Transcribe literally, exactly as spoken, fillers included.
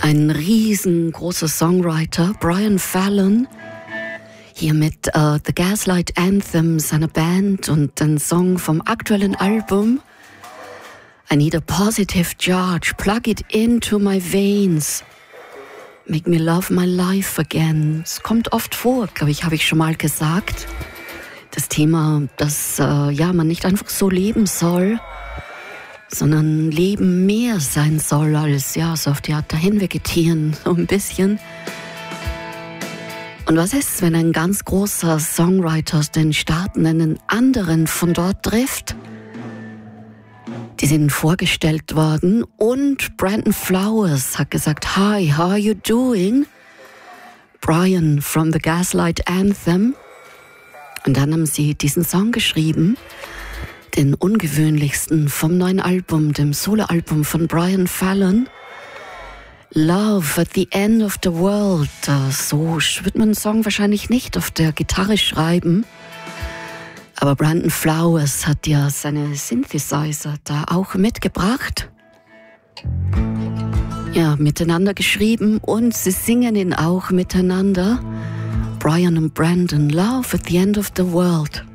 Ein riesengroßer Songwriter, Brian Fallon, hier mit uh, The Gaslight Anthem, seiner Band und den Song vom aktuellen Album I Need a Positive Charge, Plug It Into My Veins, Make Me Love My Life Again. Es kommt oft vor, glaube ich, habe ich schon mal gesagt. Das Thema, dass uh, ja, man nicht einfach so leben soll, sondern Leben mehr sein soll als ja, so auf die Art dahin vegetieren, so ein bisschen. Und was ist, wenn ein ganz großer Songwriter aus den Staaten einen anderen von dort trifft? Die sind vorgestellt worden und Brandon Flowers hat gesagt, "Hi, how are you doing?" Brian from the Gaslight Anthem. Und dann haben sie diesen Song geschrieben, den ungewöhnlichsten vom neuen Album, dem Soloalbum von Brian Fallon. Love at the End of the World. So wird man einen Song wahrscheinlich nicht auf der Gitarre schreiben. Aber Brandon Flowers hat ja seine Synthesizer da auch mitgebracht. Ja, miteinander geschrieben und sie singen ihn auch miteinander. Brian und Brandon, Love at the End of the World.